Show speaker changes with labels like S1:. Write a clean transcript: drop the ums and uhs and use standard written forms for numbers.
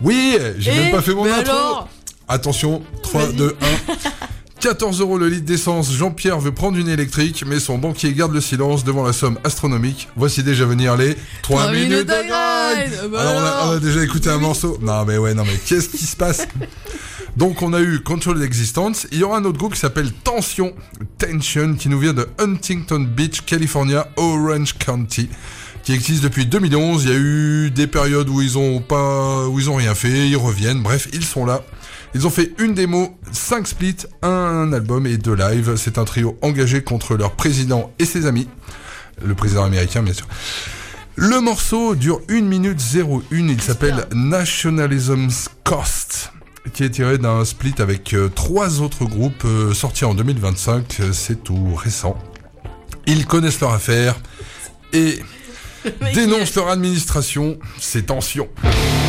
S1: Oui, j'ai même pas fait mon intro.
S2: Alors
S1: Attention, 3,
S2: Vas-y.
S1: 2, 1. 14€ le litre d'essence, Jean-Pierre veut prendre une électrique, mais son banquier garde le silence devant la somme astronomique. Voici déjà venir les 3 minutes de grind. Alors on a déjà écouté un morceau. Non mais qu'est-ce qui se passe? Donc on a eu Controlled Existence, il y aura un autre groupe qui s'appelle Tension, qui nous vient de Huntington Beach, California, Orange County, qui existe depuis 2011. Il y a eu des périodes où ils ont rien fait, ils reviennent, bref, ils sont là. Ils ont fait une démo, 5 splits, un album et 2 lives. C'est un trio engagé contre leur président et ses amis. Le président américain, bien sûr. Le morceau dure 1 minute 01. Il s'appelle Nationalism's Cost, qui est tiré d'un split avec 3 autres groupes sortis en 2025. C'est tout récent. Ils connaissent leur affaire et dénoncent leur administration. C'est Tension.